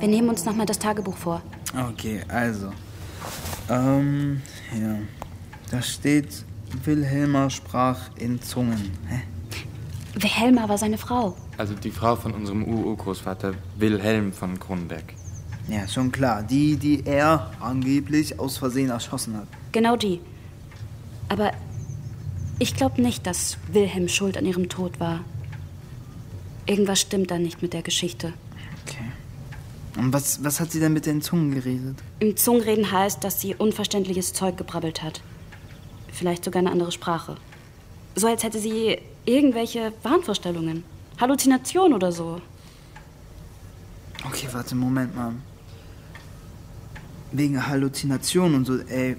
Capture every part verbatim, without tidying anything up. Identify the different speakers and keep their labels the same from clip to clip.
Speaker 1: Wir nehmen uns nochmal das Tagebuch vor.
Speaker 2: Okay, also. Ähm, ja. Da steht, Wilhelma sprach in Zungen. Hä?
Speaker 1: Wilhelma war seine Frau.
Speaker 3: Also die Frau von unserem Urgroßvater Wilhelm von Kronberg.
Speaker 2: Ja, schon klar. Die, die er angeblich aus Versehen erschossen hat.
Speaker 1: Genau die. Aber ich glaube nicht, dass Wilhelm schuld an ihrem Tod war. Irgendwas stimmt da nicht mit der Geschichte.
Speaker 2: Okay. Und was, was hat sie denn mit den Zungen geredet?
Speaker 1: Im Zungenreden heißt, dass sie unverständliches Zeug gebrabbelt hat. Vielleicht sogar eine andere Sprache. So als hätte sie irgendwelche Wahnvorstellungen. Halluzination oder so.
Speaker 2: Okay, warte, Moment mal. Wegen Halluzination und so, ey.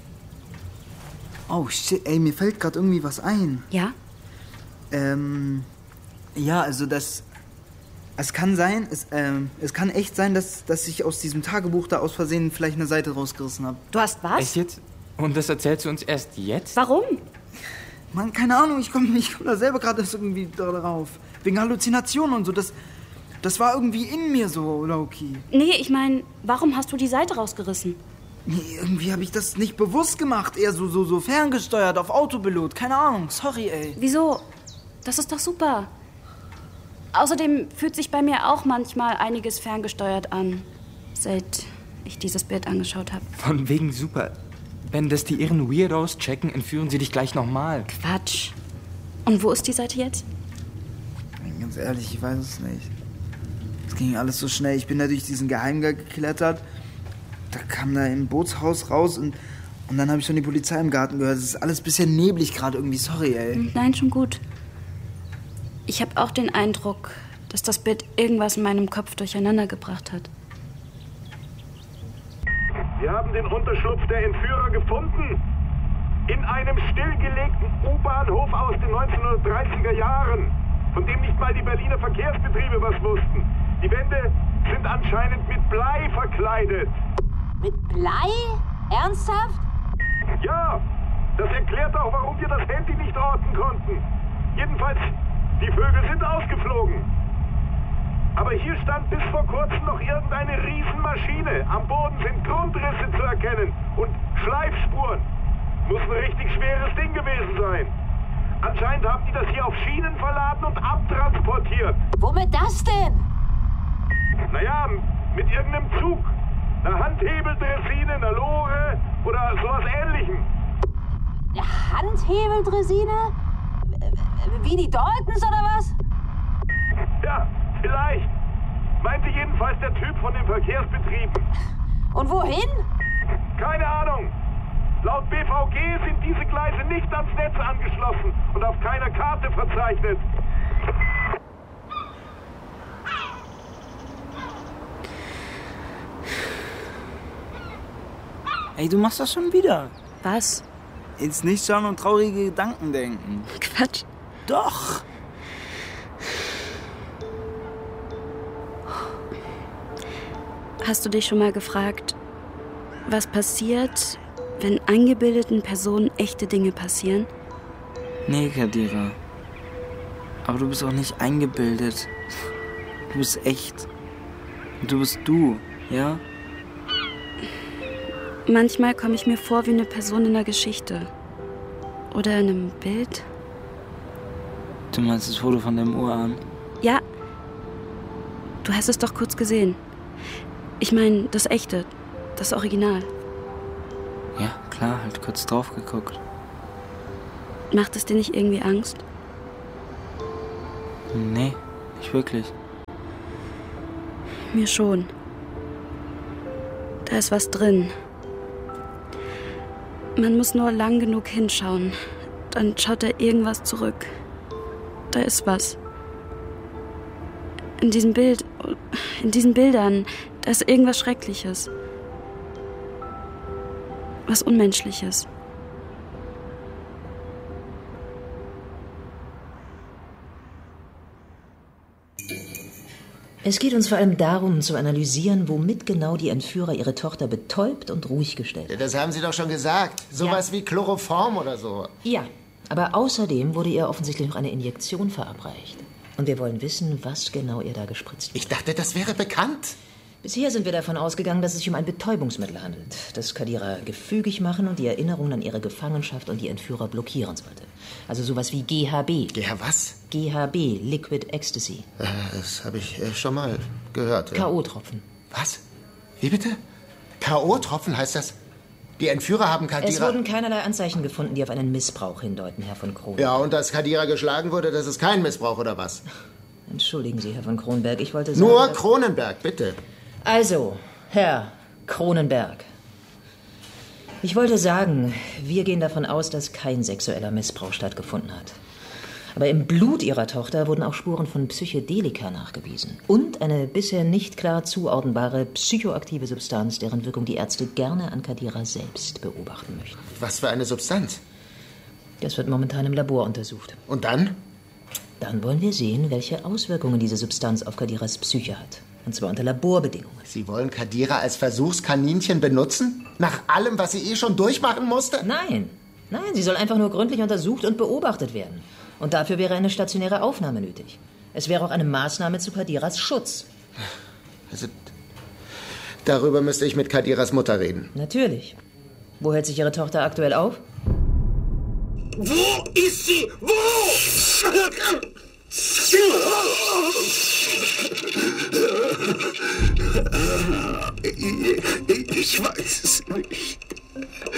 Speaker 2: Oh, shit, ey, mir fällt gerade irgendwie was ein.
Speaker 1: Ja?
Speaker 2: Ähm, ja, also das... Es kann sein, es, ähm, es kann echt sein, dass, dass ich aus diesem Tagebuch da aus Versehen vielleicht eine Seite rausgerissen habe.
Speaker 1: Du hast was?
Speaker 3: Echt jetzt? Und das erzählst du uns erst jetzt?
Speaker 1: Warum?
Speaker 2: Mann, keine Ahnung, ich komme ich komm da selber gerade irgendwie drauf. Wegen Halluzinationen und so, das, das war irgendwie in mir so, Loki.
Speaker 1: Nee, ich meine, warum hast du die Seite rausgerissen?
Speaker 2: Nee, irgendwie habe ich das nicht bewusst gemacht, eher so, so, so ferngesteuert auf Autopilot, keine Ahnung, sorry, ey.
Speaker 1: Wieso? Das ist doch super. Außerdem fühlt sich bei mir auch manchmal einiges ferngesteuert an, seit ich dieses Bild angeschaut habe.
Speaker 3: Von wegen super. Wenn das die irren Weirdos checken, entführen sie dich gleich nochmal.
Speaker 1: Quatsch. Und wo ist die Seite jetzt?
Speaker 2: Ganz ehrlich, ich weiß es nicht. Es ging alles so schnell. Ich bin da durch diesen Geheimgang geklettert. Da kam da im Bootshaus raus und, und dann habe ich schon die Polizei im Garten gehört. Es ist alles ein bisschen neblig gerade irgendwie. Sorry, ey.
Speaker 1: Nein, schon gut. Ich habe auch den Eindruck, dass das Bild irgendwas in meinem Kopf durcheinander gebracht hat.
Speaker 4: Wir haben den Unterschlupf der Entführer gefunden. In einem stillgelegten U-Bahnhof aus den neunzehnhundertdreißiger Jahren, von dem nicht mal die Berliner Verkehrsbetriebe was wussten. Die Wände sind anscheinend mit Blei verkleidet.
Speaker 5: Mit Blei? Ernsthaft?
Speaker 4: Ja, das erklärt auch, warum wir das Handy nicht orten konnten. Jedenfalls, die Vögel sind ausgeflogen. Aber hier stand bis vor kurzem noch irgendeine Riesenmaschine. Am Boden sind Grundrisse zu erkennen und Schleifspuren. Muss ein richtig schweres Ding gewesen sein. Anscheinend haben die das hier auf Schienen verladen und abtransportiert.
Speaker 5: Womit das denn?
Speaker 4: Naja, mit irgendeinem Zug. Einer Handhebeldressine, einer Lore oder sowas Ähnlichem.
Speaker 5: Handhebeldressine? Wie die Daltons oder was?
Speaker 4: Ja, vielleicht. Meinte jedenfalls der Typ von den Verkehrsbetrieben.
Speaker 5: Und wohin?
Speaker 4: Keine Ahnung. Laut B V G sind diese Gleise nicht ans Netz angeschlossen und auf keiner Karte verzeichnet.
Speaker 2: Ey, du machst das schon wieder.
Speaker 1: Was?
Speaker 2: Ins Nichtschauen und traurige Gedanken denken.
Speaker 1: Quatsch.
Speaker 2: Doch.
Speaker 1: Hast du dich schon mal gefragt, was passiert, wenn eingebildeten Personen echte Dinge passieren?
Speaker 2: Nee, Kadira. Aber du bist auch nicht eingebildet. Du bist echt. Du bist du, ja?
Speaker 1: Manchmal komme ich mir vor wie eine Person in einer Geschichte. Oder in einem Bild.
Speaker 2: Du meinst das Foto von dem Urahn?
Speaker 1: Ja. Du hast es doch kurz gesehen. Ich meine, das echte, das Original.
Speaker 2: Ja, klar, halt kurz drauf geguckt.
Speaker 1: Macht es dir nicht irgendwie Angst?
Speaker 2: Nee, nicht wirklich.
Speaker 1: Mir schon. Da ist was drin. Man muss nur lang genug hinschauen. Dann schaut da irgendwas zurück. Da ist was. In diesem Bild, in diesen Bildern, da ist irgendwas Schreckliches. Was Unmenschliches.
Speaker 6: Es geht uns vor allem darum, zu analysieren, womit genau die Entführer ihre Tochter betäubt und ruhig gestellt haben.
Speaker 7: Das haben Sie doch schon gesagt. Sowas ja. wie Chloroform oder so.
Speaker 6: Ja, aber außerdem wurde ihr offensichtlich noch eine Injektion verabreicht. Und wir wollen wissen, was genau ihr da gespritzt wurde.
Speaker 7: Ich dachte, das wäre bekannt.
Speaker 6: Bisher sind wir davon ausgegangen, dass es sich um ein Betäubungsmittel handelt, das Kadira gefügig machen und die Erinnerungen an ihre Gefangenschaft und die Entführer blockieren sollte. Also sowas wie G H B.
Speaker 7: Ja, was?
Speaker 6: G H B, Liquid Ecstasy.
Speaker 7: Äh, das habe ich äh, schon mal gehört. Ja.
Speaker 6: K O-Tropfen.
Speaker 7: Was? Wie bitte? K O-Tropfen heißt das? Die Entführer haben Kadira...
Speaker 6: Es wurden keinerlei Anzeichen gefunden, die auf einen Missbrauch hindeuten, Herr von Kronberg.
Speaker 7: Ja, und dass Kadira geschlagen wurde, das ist kein Missbrauch, oder was?
Speaker 6: Entschuldigen Sie, Herr von Kronberg, ich wollte sagen...
Speaker 7: Nur Kronenberg, bitte.
Speaker 6: Also, Herr Kronenberg. Ich wollte sagen, wir gehen davon aus, dass kein sexueller Missbrauch stattgefunden hat. Aber im Blut Ihrer Tochter wurden auch Spuren von Psychedelika nachgewiesen. Und eine bisher nicht klar zuordnenbare psychoaktive Substanz, deren Wirkung die Ärzte gerne an Kadira selbst beobachten möchten.
Speaker 7: Was für eine Substanz?
Speaker 6: Das wird momentan im Labor untersucht.
Speaker 7: Und dann?
Speaker 6: Dann wollen wir sehen, welche Auswirkungen diese Substanz auf Kadiras Psyche hat. Und zwar unter Laborbedingungen.
Speaker 7: Sie wollen Kadira als Versuchskaninchen benutzen? Nach allem, was sie eh schon durchmachen musste?
Speaker 6: Nein. Nein, sie soll einfach nur gründlich untersucht und beobachtet werden. Und dafür wäre eine stationäre Aufnahme nötig. Es wäre auch eine Maßnahme zu Kadiras Schutz.
Speaker 7: Also, darüber müsste ich mit Kadiras Mutter reden.
Speaker 6: Natürlich. Wo hält sich Ihre Tochter aktuell auf?
Speaker 4: Wo ist sie? Wo? Ich weiß es nicht.